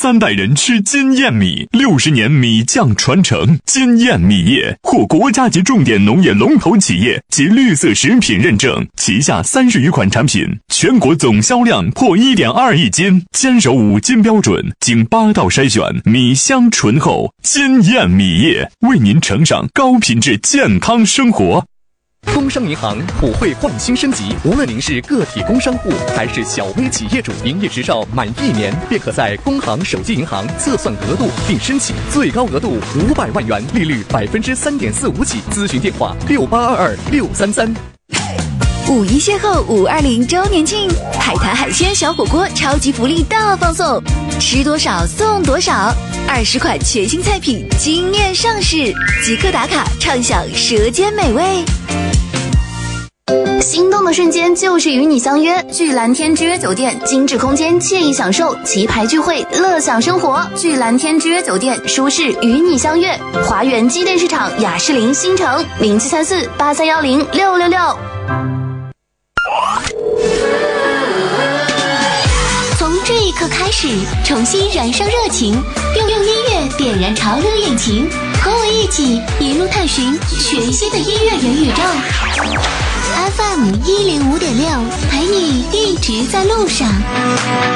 3代人吃金燕米，60年米酱传承。金燕米业获国家级重点农业龙头企业及绿色食品认证，旗下30余款产品，全国总销量破1.2亿斤，坚守5金标准，经8道筛选，米香醇厚。金燕米业为您呈上高品质健康生活。 工商银行普惠换新升级，无论您是个体工商户还是小微企业主，营业执照满1年便可在工行手机银行测算额度并申请，最高额度500万元，利率3.45%起。咨询电话68226333。 五一邂逅520周年庆，海滩海鲜小火锅超级福利大放送，吃多少送多少，20款全新菜品惊艳上市，即刻打卡畅享舌尖美味。 心动的瞬间就是与你相约，聚蓝天之约酒店，精致空间，惬意享受，棋牌聚会，乐享生活。聚蓝天之约酒店，舒适与你相约。华园机电市场雅士林新城073483106666。 从这一刻开始，重新燃烧热情，用音乐点燃潮流引擎，和我一起一路探寻全新的音乐元宇宙。FM105.6，陪你一直在路上。